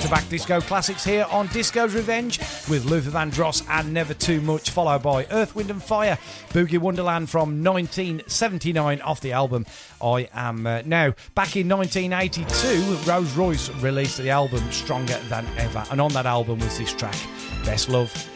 back-to-back disco classics here on Disco's Revenge with Luther Vandross and Never Too Much, followed by Earth, Wind and Fire, Boogie Wonderland from 1979 off the album I Am Now. Back in 1982, Rose Royce released the album Stronger Than Ever, and on that album was this track, Best Love.